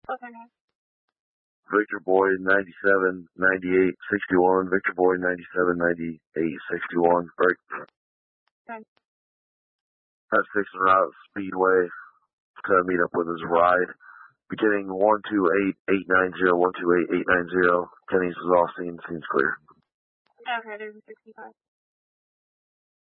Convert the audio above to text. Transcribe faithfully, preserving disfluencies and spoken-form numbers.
Okay. Victor Boyd, ninety-seven, ninety-eight, sixty-one. Victor Boyd, ninety-seven, ninety-eight, sixty-one. Break. Okay. That's six and route Speedway to meet up with his ride. Beginning one two eight eight nine zero, one two eight eight nine zero. Kenny's is all seen, seems clear. Okay, there's a sixty-five.